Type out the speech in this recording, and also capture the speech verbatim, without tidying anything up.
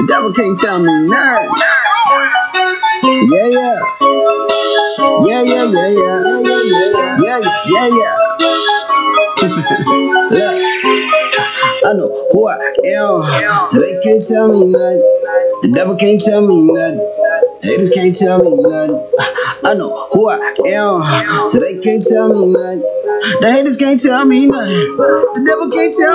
The devil can't tell me nothing. Yeah, yeah. Yeah, yeah, yeah, yeah. Yeah, yeah, yeah. Look, I know who I am, so they can't tell me nothing. The devil can't tell me nothing. Haters can't tell me nothing. I know who I am, so they can't tell me nothing. The haters can't tell me nothing. The devil can't tell me